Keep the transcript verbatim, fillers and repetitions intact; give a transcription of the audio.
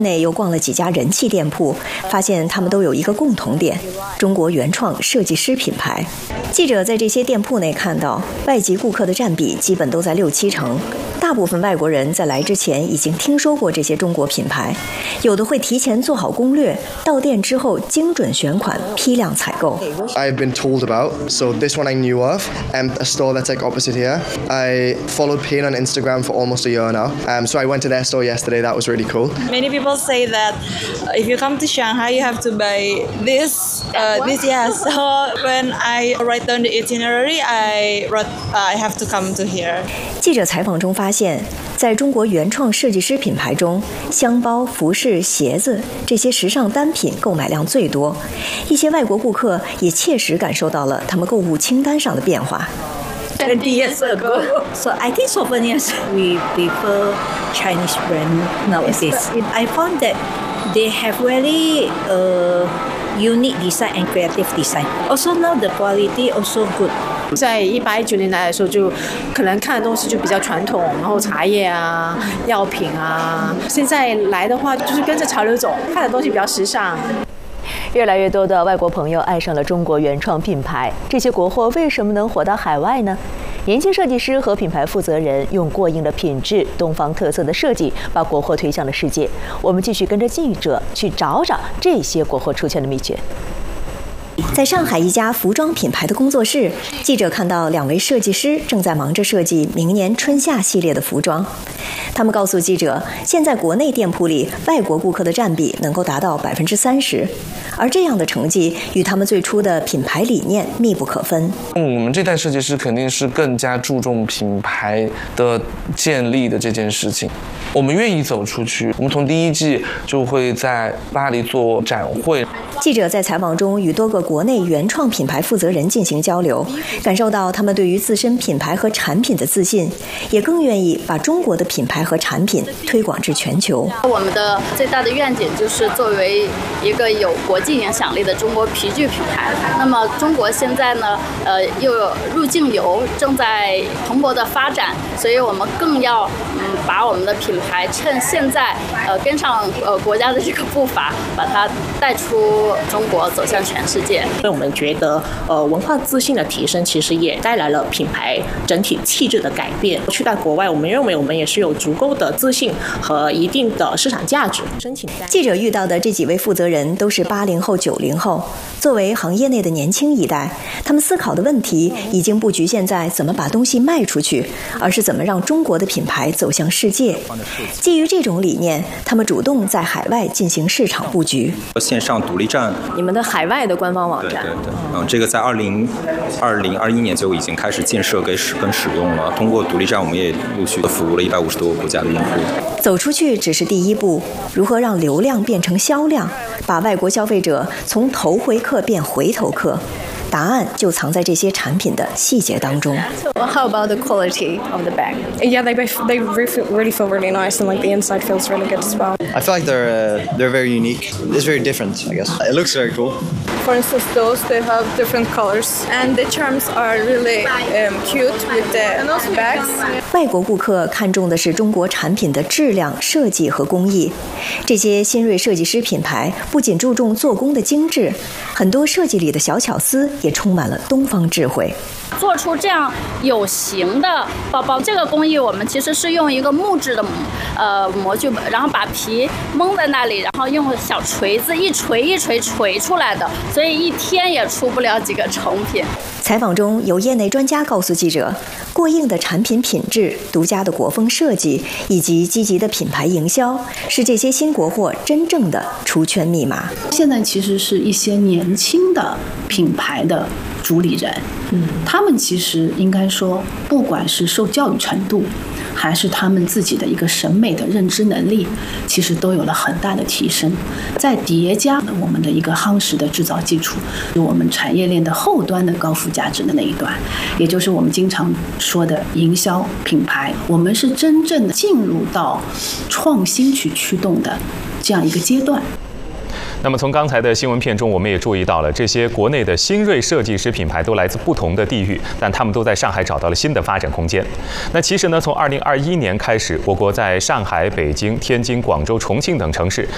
内又逛了几家人气店铺，发现他们都有一个共同点：中国原创设计师品牌。记者在这些店铺内看到，外籍顾客的占比基本都在六七成。大部分外国人在来之前已经听说过这些中国品牌，有的会提前做好攻略，到店之后精准选款，批量采购。 I've been told about, so this one I knew of, and a store that's like opposite here. I followed Payne on Instagram for almost a year now, um, so I went to their store yesterday. That was really cool. Many people say that if you come to Shanghai, you have to buy this, uh, this, yeah. So when I write down the itinerary, I wrote, uh, I have to come to here. 记者采访中发现，在中国原创设计师品牌中，箱包、服饰、鞋子这些时尚单品购买量最多。一些外国顾客也切实感受到了他们购物清单上的变化。 twenty years ago. So I think souvenirs we prefer Chinese brand nowadays. I found that they have very uh, unique design and creative design. Also now the quality also good. 在一八一九年来的时候，就可能看的东西就比较传统，然后茶叶啊、药品啊。现在来的话，就是跟着潮流走，看的东西比较时尚。 越来越多的外国朋友爱上了中国原创品牌，这些国货为什么能火到海外呢？年轻设计师和品牌负责人用过硬的品质、东方特色的设计，把国货推向了世界。我们继续跟着记者去找找这些国货出圈的秘诀。 在上海一家服装品牌的工作室，记者看到两位设计师正在忙着设计明年春夏系列的服装。他们告诉记者，现在国内店铺里外国顾客的占比能够达到百分之三十，而这样的成绩与他们最初的品牌理念密不可分。 我们这代设计师肯定是更加注重品牌的建立的这件事情。我们愿意走出去，我们从第一季就会在巴黎做展会。 记者在采访中与多个国内原创品牌负责人进行交流，感受到他们对于自身品牌和产品的自信，也更愿意把中国的品牌和产品推广至全球。 我们的最大的愿景就是作为一个有国际影响力的中国皮具品牌。那么中国现在呢，呃，又有入境游正在蓬勃的发展，所以我们更要嗯把我们的品牌趁现在呃跟上呃国家的这个步伐，把它带出中国，走向全世界。 所以我们觉得，呃，文化自信的提升，其实也带来了品牌整体气质的改变。去到国外，我们认为我们也是有足够的自信和一定的市场价值。申请记者遇到的这几位负责人都是八零后、九零后，作为行业内的年轻一代，他们思考的问题已经不局限在怎么把东西卖出去，而是怎么让中国的品牌走向世界。基于这种理念，他们主动在海外进行市场布局。 线上独立站， 你们的海外的官方网站， 对对对，嗯，这个在二零二零二一年就已经开始建设跟使跟使用了。通过独立站，我们也陆续的服务了一百五十多个国家的用户。 走出去只是第一步，如何让流量变成销量，把外国消费者从头回客变回头客？答案就藏在这些产品的细节当中。 Well, how about the quality of the bag? Yeah, they they really feel really nice, and like the inside feels really good as well. I feel like they're uh, they're very unique. It's very different, I guess. It looks very cool. For instance, those they have different colors, and the charms are really um, cute with the bags. 外国顾客看重的是中国产品的质量、设计和工艺。这些新锐设计师品牌不仅注重做工的精致，很多设计里的小巧思也充满了东方智慧。 做出这样有型的包包，这个工艺我们其实是用一个木质的呃模具，然后把皮蒙在那里，然后用小锤子一锤一锤锤出来的，所以一天也出不了几个成品。 采访中，有业内专家告诉记者，过硬的产品品质、独家的国风设计以及积极的品牌营销，是这些新国货真正的出圈密码。 现在其实是一些年轻的品牌的主理人，嗯，他们其实应该说，不管是受教育程度，还是他们自己的一个审美的认知能力，其实都有了很大的提升。再叠加我们的一个夯实的制造基础，我们产业链的后端的高附加值的那一端，也就是我们经常说的营销品牌，我们是真正的进入到创新去驱动的这样一个阶段。 那么从刚才的新闻片中，我们也注意到了，这些国内的新锐设计师品牌都来自不同的地域，但他们都在上海找到了新的发展空间。那其实呢，从二零二一年开始，我国在上海、北京、天津、广州、重庆等城市